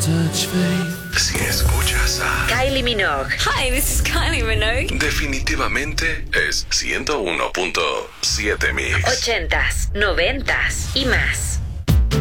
Si escuchas a Kylie Minogue. Hi, this is Kylie Minogue. definitivamente es 101.7 Mix. 80s, 90s y más.